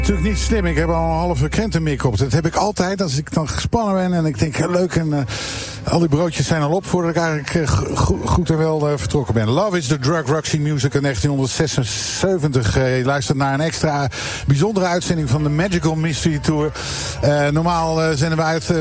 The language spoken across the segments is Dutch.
Natuurlijk niet slim. Ik heb al een halve krentenmik op. Dat heb ik altijd als ik dan gespannen ben. En ik denk, leuk. En al die broodjes zijn al op voordat ik eigenlijk goed en wel vertrokken ben. Love is the Drug Roxy Music in 1976. Je luistert naar een extra bijzondere uitzending van de Magical Mystery Tour. Normaal zenden we uit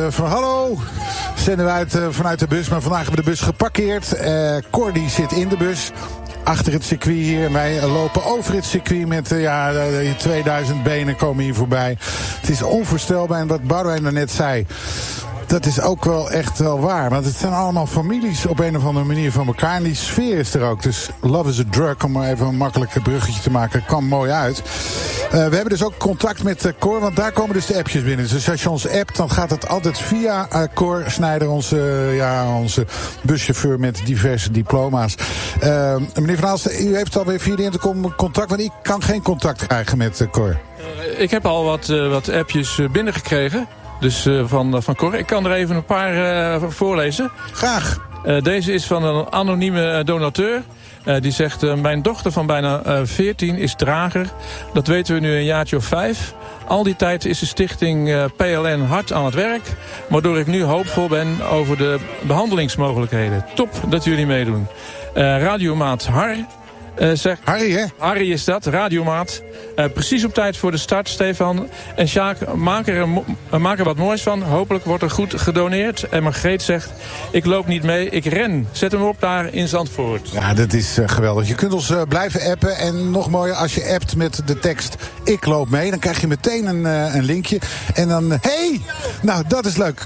vanuit de bus. Maar vandaag hebben we de bus geparkeerd. Cor die zit in de bus. Achter het circuit hier. En wij lopen over het circuit met 2000 benen komen hier voorbij. Het is onvoorstelbaar. En wat Boudewijn daarnet zei, dat is ook wel echt wel waar. Want het zijn allemaal families op een of andere manier van elkaar. En die sfeer is er ook. Dus Love is a Drug, om maar even een makkelijk bruggetje te maken, kwam mooi uit. We hebben dus ook contact met Cor, want daar komen dus de appjes binnen. Dus als je ons appt, dan gaat het altijd via Cor Snijder, onze buschauffeur met diverse diploma's. Meneer Van Aalst, u heeft alweer via de intercom contact, want ik kan geen contact krijgen met Cor. Ik heb al wat appjes binnengekregen. Dus van Cor. Ik kan er even een paar voorlezen. Graag. Deze is van een anonieme donateur. Die zegt, mijn dochter van bijna 14 is drager. Dat weten we nu een jaartje of 5. Al die tijd is de stichting PLN hard aan het werk. Waardoor ik nu hoopvol ben over de behandelingsmogelijkheden. Top dat jullie meedoen. Radiomaat zegt, Harry, hè? Harry is dat, radiomaat. Precies op tijd voor de start, Stefan. En Sjaak, maak er wat moois van. Hopelijk wordt er goed gedoneerd. En Margreet zegt, ik loop niet mee, ik ren. Zet hem op daar in Zandvoort. Ja, dat is geweldig. Je kunt ons blijven appen. En nog mooier, als je appt met de tekst ik loop mee, dan krijg je meteen een linkje. En dan, nou, dat is leuk.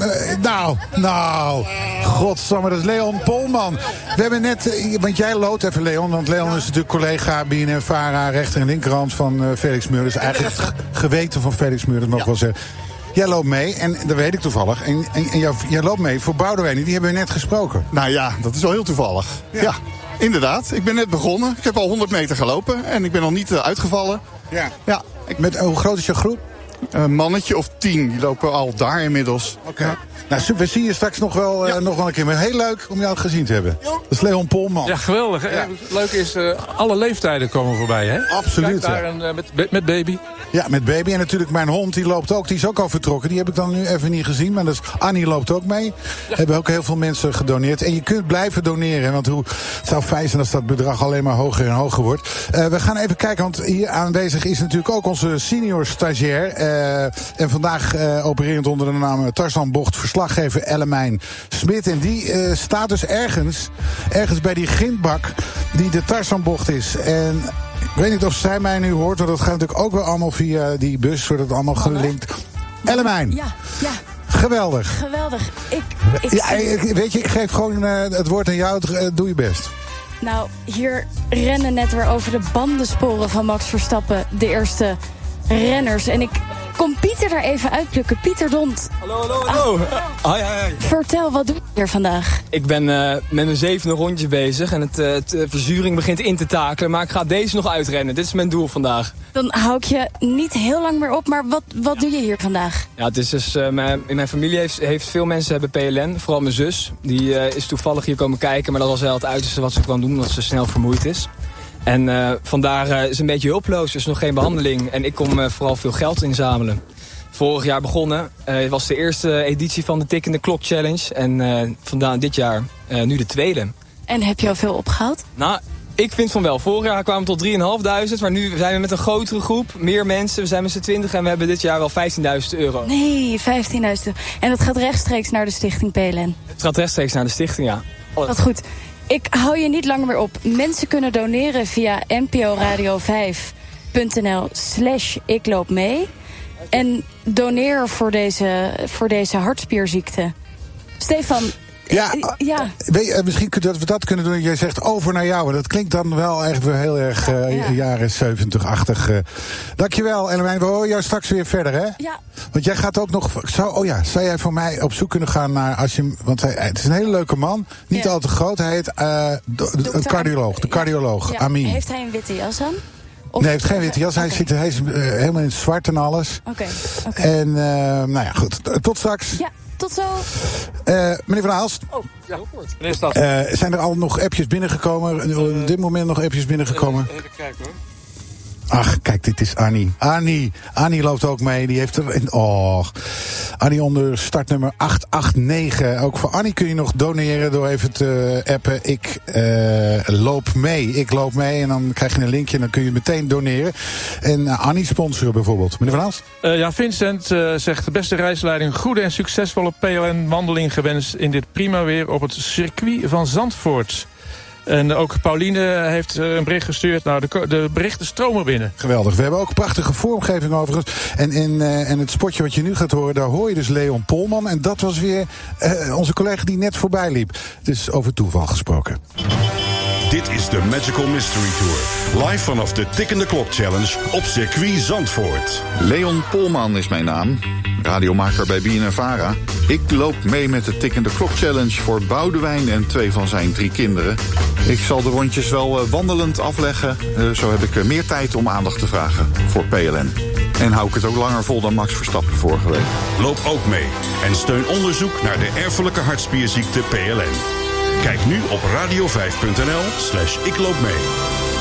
Godsamme, dat is Leon Polman. We hebben net, want jij loopt even Leon, want Leon is natuurlijk collega BNN-Vara, rechter en linkerhand van Felix Meurders. Eigenlijk het geweten van Felix Meurders, mag wel zeggen. Jij loopt mee, en dat weet ik toevallig. En jij loopt mee voor Boudewijn, die hebben we net gesproken. Nou ja, dat is wel heel toevallig. Ja, inderdaad. Ik ben net begonnen. Ik heb al 100 meter gelopen en ik ben al niet uitgevallen. Ja. Hoe groot is je groep? Een mannetje of 10, die lopen al daar inmiddels. Oké. Ja. Nou, we zien je straks nog wel een keer. Maar heel leuk om jou gezien te hebben. Dat is Leon Polman. Ja, geweldig. Ja. Het leuke is, alle leeftijden komen voorbij, hè? Absoluut. Kijk daar met baby. Ja, met baby. En natuurlijk mijn hond, die loopt ook. Die is ook al vertrokken. Die heb ik dan nu even niet gezien. Maar dus Annie loopt ook mee. Ja. Hebben ook heel veel mensen gedoneerd. En je kunt blijven doneren. Want het zou fijn zijn als dat bedrag alleen maar hoger en hoger wordt. We gaan even kijken. Want hier aanwezig is natuurlijk ook onze senior stagiair. En vandaag opererend onder de naam Tarzan Bocht verslaggever Ellemijn Smit. En die staat dus ergens bij die grindbak die de Tarzan Bocht is. En ik weet niet of zij mij nu hoort, want dat gaat natuurlijk ook wel allemaal via die bus, wordt het allemaal gelinkt. Ellemijn. Ja. Geweldig. Weet je, ik geef gewoon het woord aan jou. Doe je best. Nou, hier rennen net weer over de bandensporen van Max Verstappen de eerste renners. En ik kom Pieter daar even uitplukken. Pieter Dont. Hallo. Hi. Vertel, wat doe je hier vandaag? Ik ben met mijn 7e rondje bezig en het verzuring begint in te takelen. Maar ik ga deze nog uitrennen. Dit is mijn doel vandaag. Dan hou ik je niet heel lang meer op, maar wat doe je hier vandaag? Ja, het is dus, in mijn familie heeft veel mensen hebben PLN. Vooral mijn zus. Die is toevallig hier komen kijken, maar dat was wel het uiterste wat ze kan doen, omdat ze snel vermoeid is. En vandaar is een beetje hulpeloos, dus nog geen behandeling. En ik kom vooral veel geld inzamelen. Vorig jaar begonnen. Het was de eerste editie van de Tikkende Klok Challenge. En vandaar dit jaar nu de tweede. En heb je al veel opgehaald? Nou, ik vind van wel. Vorig jaar kwamen we tot 3.500. Maar nu zijn we met een grotere groep. Meer mensen. We zijn met z'n 20 en we hebben dit jaar wel €15.000. Nee, €15.000. En dat gaat rechtstreeks naar de stichting PLN? Het gaat rechtstreeks naar de stichting, ja. Wat goed. Ik hou je niet langer meer op. Mensen kunnen doneren via nporadio5.nl/ikloopmee. En doneer voor deze hartspierziekte. Stefan... Ja. Misschien dat we dat kunnen doen. Jij zegt over naar jou. En dat klinkt dan wel echt weer heel erg jaren 70-achtig. Dankjewel, Ellemijn. We horen jou straks weer verder, hè? Ja. Want jij gaat ook nog... Zou jij voor mij op zoek kunnen gaan naar... Want het is een hele leuke man. Niet al te groot. Hij heet de cardioloog. Amin. Heeft hij een witte jas aan? Nee, hij heeft geen witte jas. Hij is helemaal in het zwart en alles. Oké. En nou ja, goed. Tot straks. Ja. Tot zo. Meneer Van Aalst. Zijn er al nog appjes binnengekomen? Op dit moment nog appjes binnengekomen? Even kijken hoor. Ach, kijk, dit is Annie. Annie loopt ook mee. Die heeft er... Annie onder startnummer 889. Ook voor Annie kun je nog doneren door even te appen. Ik loop mee. En dan krijg je een linkje en dan kun je meteen doneren. En Annie sponsoren bijvoorbeeld. Meneer Van Aalst? Vincent zegt de beste reisleiding. Goede en succesvolle PLN-wandeling gewenst in dit prima weer op het circuit van Zandvoort. En ook Pauline heeft een bericht gestuurd. Nou, de berichten stromen binnen. Geweldig. We hebben ook prachtige vormgeving overigens. En het spotje wat je nu gaat horen, daar hoor je dus Leon Polman. En dat was weer onze collega die net voorbij liep. Dus over toeval gesproken. Dit is de Magical Mystery Tour. Live vanaf de Tik in the Clock Challenge op circuit Zandvoort. Leon Polman is mijn naam. Radiomaker bij BNNVARA. Ik loop mee met de Tik in the Clock Challenge voor Boudewijn en 2 van zijn 3 kinderen. Ik zal de rondjes wel wandelend afleggen. Zo heb ik meer tijd om aandacht te vragen voor PLN. En hou ik het ook langer vol dan Max Verstappen vorige week. Loop ook mee en steun onderzoek naar de erfelijke hartspierziekte PLN. Kijk nu op radio5.nl/ikloopmee.